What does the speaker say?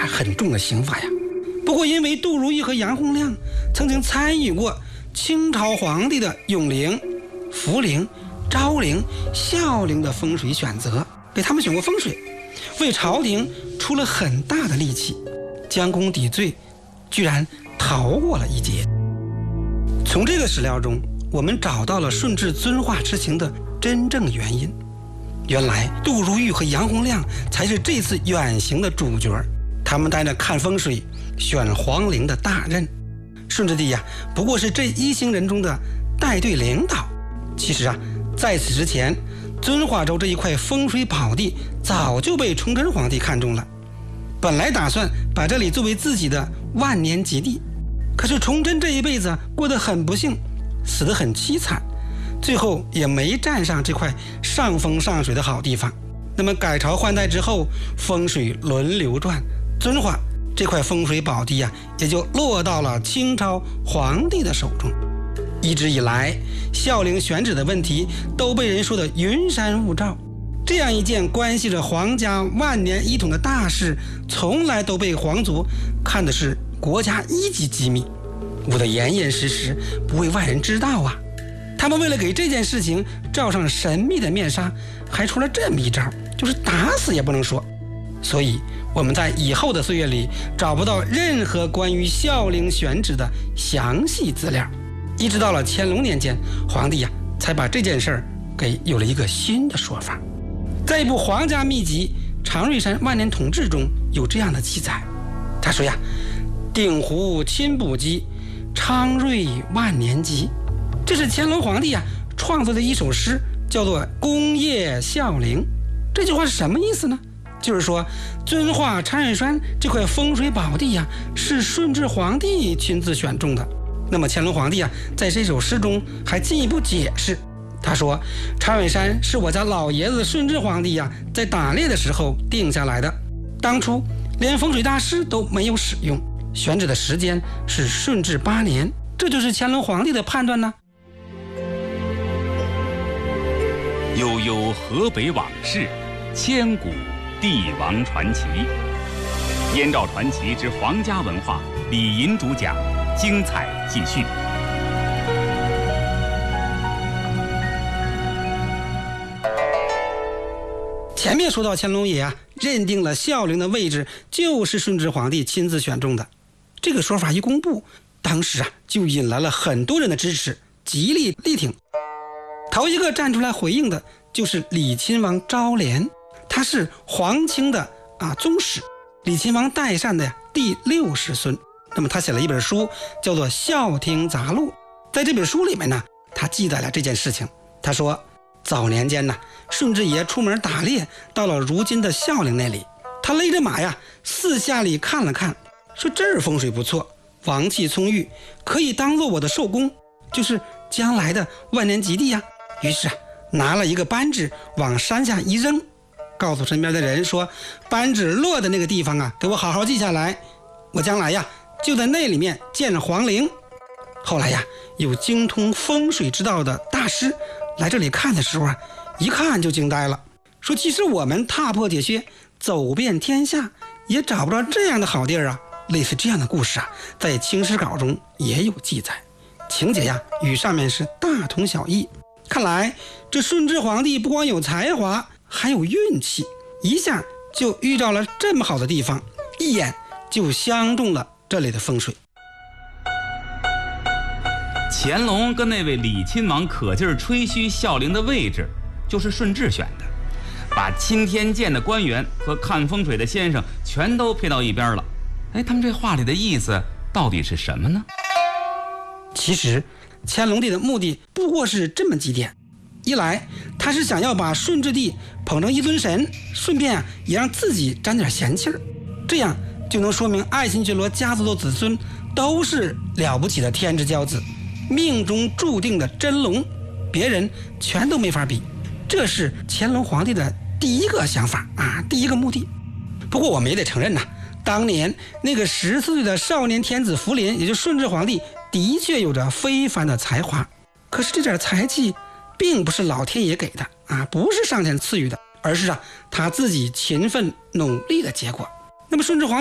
很重的刑罚呀。不过因为杜如意和杨洪亮曾经参与过清朝皇帝的永陵、福陵、昭陵、孝陵的风水选择，给他们选过风水，为朝廷出了很大的力气，将功抵罪，居然逃过了一劫。从这个史料中，我们找到了顺治遵化之情的真正原因。原来杜如意和杨洪亮才是这次远行的主角，他们带着看风水、选皇陵的大任。顺治帝呀，不过是这一行人中的带队领导。其实啊，在此之前，遵化州这一块风水宝地早就被崇祯皇帝看中了，本来打算把这里作为自己的万年吉地。可是崇祯这一辈子过得很不幸，死得很凄惨，最后也没占上这块上风上水的好地方。那么改朝换代之后，风水轮流转，遵化这块风水宝地也就落到了清朝皇帝的手中。一直以来，孝陵选址的问题都被人说的云山雾罩，这样一件关系着皇家万年一统的大事，从来都被皇族看的是国家一级机密，捂得严严实实，不为外人知道啊。他们为了给这件事情罩上神秘的面纱，还出了这么一招，就是打死也不能说。所以我们在以后的岁月里找不到任何关于孝陵选址的详细资料，一直到了乾隆年间，皇帝才把这件事儿给有了一个新的说法。在一部皇家秘籍《常瑞山万年统志》中有这样的记载，他说定湖亲补基，昌瑞万年吉。这是乾隆皇帝创作的一首诗，叫做《功业孝陵》。这句话是什么意思呢？就是说遵化常瑞山这块风水宝地是顺治皇帝亲自选中的。那么乾隆皇帝在这首诗中还进一步解释，他说常瑞山是我家老爷子顺治皇帝在打猎的时候定下来的，当初连风水大师都没有使用，选址的时间是顺治8年，这就是乾隆皇帝的判断呢。 悠悠河北往事，千古帝王传奇。燕赵传奇之皇家文化，李银主讲，精彩继续。 前面说到乾隆爷认定了孝陵的位置就是顺治皇帝亲自选中的，这个说法一公布，当时就引来了很多人的支持，极力力挺。头一个站出来回应的就是李亲王昭廉，他是皇亲的宗室，李亲王代善的第60孙。那么他写了一本书叫做《孝亭杂录》，在这本书里面他记载了这件事情。他说早年间顺治爷出门打猎，到了如今的孝陵那里，他勒着马四下里看了看，说这儿风水不错，王气充裕，可以当做我的寿宫，就是将来的万年吉地于是拿了一个扳指往山下一扔，告诉身边的人说，扳指落的那个地方给我好好记下来，我将来就在那里面建皇陵。后来有精通风水之道的大师来这里看的时候一看就惊呆了，说其实我们踏破铁靴走遍天下也找不着这样的好地儿类似这样的故事在清史稿中也有记载，情节与上面是大同小异。看来这顺治皇帝不光有才华，还有运气，一下就遇到了这么好的地方，一眼就相中了这里的风水。 乾隆跟那位李亲王可劲儿吹嘘孝陵的位置就是顺治选的，把钦天监的官员和看风水的先生全都撇到一边了。他们这话里的意思到底是什么呢？ 其实乾隆帝的目的不过是这么几点：一来他是想要把顺治帝捧成一尊神，顺便也让自己沾点闲气儿，这样就能说明爱新觉罗家族的子孙都是了不起的天之骄子，命中注定的真龙，别人全都没法比。这是乾隆皇帝的第一个想法第一个目的。不过我们也得承认当年那个14岁的少年天子福临，也就是顺治皇帝，的确有着非凡的才华，可是这点才气并不是老天爷给的不是上天赐予的，而是他自己勤奋努力的结果。那么顺治皇帝